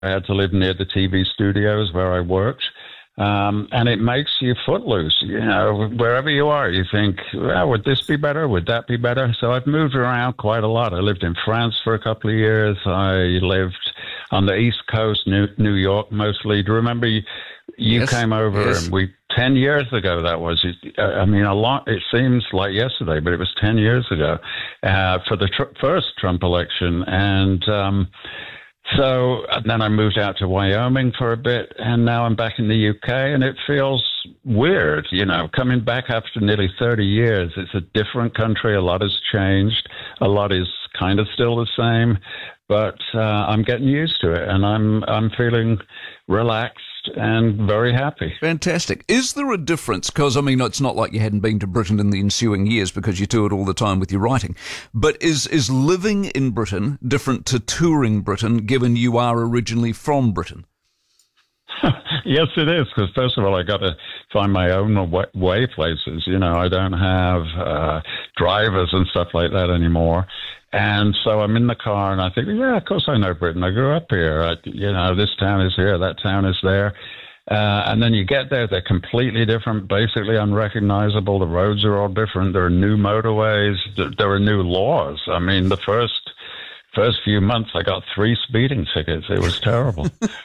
I had to live near the TV studios where I worked. And it makes you footloose. You know, wherever you are, you think, well, would this be better? Would that be better? So I've moved around quite a lot. I lived in France for a couple of years. I lived on the East Coast, New York mostly. Do you remember you Yes, came over yes. and 10 years ago that was, I mean, it seems like yesterday, but it was 10 years ago for the first Trump election. And so then I moved out to Wyoming for a bit, and now I'm back in the UK, and it feels weird, you know, coming back after nearly 30 years. It's a different country. A lot has changed. A lot is kind of still the same, but I'm getting used to it, and I'm feeling relaxed and very happy. Fantastic. Is there a difference? Because, I mean, it's not like you hadn't been to Britain in the ensuing years because you do it all the time with your writing. But is living in Britain different to touring Britain, given you are originally from Britain? Yes, it is, because first of all, I got to find my own way places. You know, I don't have drivers and stuff like that anymore. And so I'm in the car and I think, yeah, of course I know Britain. I grew up here. You know, this town is here, that town is there. And then you get there, they're completely different, basically unrecognizable. The roads are all different. There are new motorways. There are new laws. I mean, the first few months, I got 3 speeding tickets. It was terrible.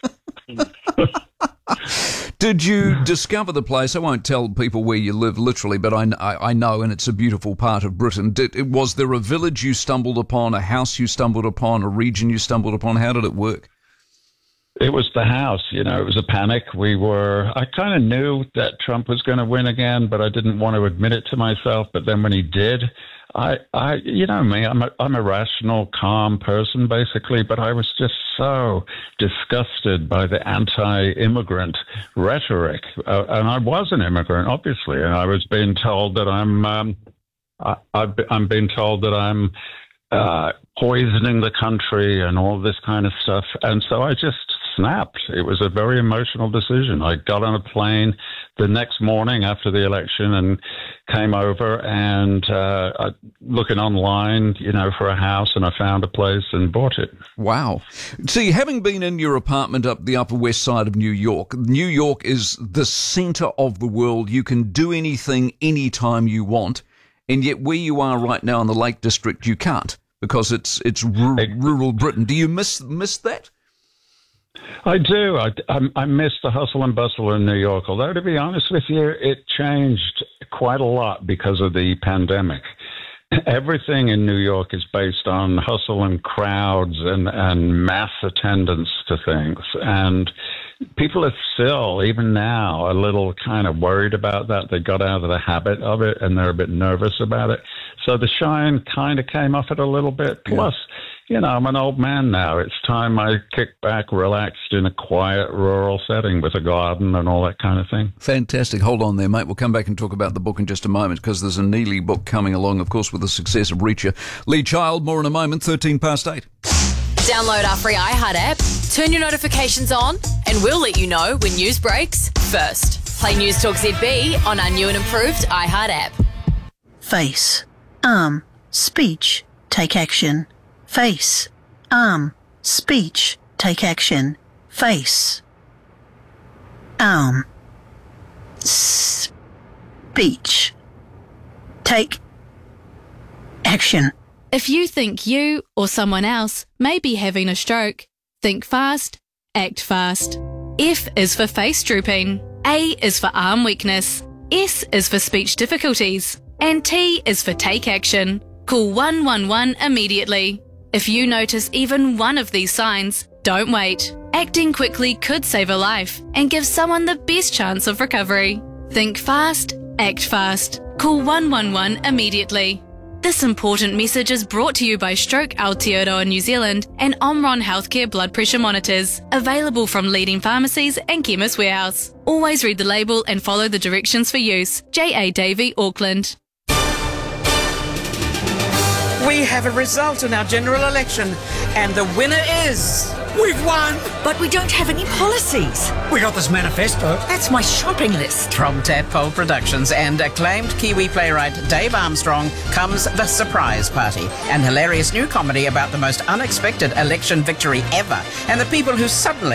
Did you discover the place? I won't tell people where you live literally, but I know, and it's a beautiful part of Britain. Was there a village you stumbled upon, a house you stumbled upon, a region you stumbled upon? How did it work? It was the house, you know, it was a panic. I kind of knew that Trump was going to win again, but I didn't want to admit it to myself. But then when he did, you know me, I'm a rational, calm person, basically, but I was just so disgusted by the anti-immigrant rhetoric. And I was an immigrant, obviously, and I was being told that I'm being told that I'm poisoning the country and all this kind of stuff. And so I just snapped. It was a very emotional decision. I got on a plane the next morning after the election and came over and looking online, you know, for a house, and I found a place and bought it. Wow. See, having been in your apartment up the Upper West Side of New York is the centre of the world. You can do anything anytime you want. And yet where you are right now in the Lake District, you can't, because it's rural Britain. Do you miss that? I do. I miss the hustle and bustle in New York, although, to be honest with you, it changed quite a lot because of the pandemic. Everything in New York is based on hustle and crowds and mass attendance to things. And people are still, even now, a little kind of worried about that. They got out of the habit of it and they're a bit nervous about it. So the shine kind of came off it a little bit. Plus, you know, I'm an old man now. It's time I kick back, relaxed in a quiet rural setting with a garden and all that kind of thing. Fantastic. Hold on there, mate. We'll come back and talk about the book in just a moment, because there's a Neely book coming along, of course, with the success of Reacher. Lee Child, more in a moment, 8:13. Download our free iHeart app, turn your notifications on, and we'll let you know when news breaks first. Play News Talk ZB on our new and improved iHeart app. Face, arm, speech, take action. Face, arm, speech, take action. Face, arm, speech, take action. If you think you or someone else may be having a stroke, think fast, act fast. F is for face drooping, A is for arm weakness, S is for speech difficulties, and T is for take action. Call 111 immediately. If you notice even one of these signs, don't wait. Acting quickly could save a life and give someone the best chance of recovery. Think fast, act fast. Call 111 immediately. This important message is brought to you by Stroke Aotearoa New Zealand and Omron Healthcare blood pressure monitors, available from leading pharmacies and Chemist Warehouse. Always read the label and follow the directions for use. J.A. Davey, Auckland. We have a result in our general election, and the winner is We've won! But we don't have any policies. We got this manifesto. That's my shopping list. From Tadpole Productions and acclaimed Kiwi playwright Dave Armstrong comes The Surprise Party, an hilarious new comedy about the most unexpected election victory ever and the people who suddenly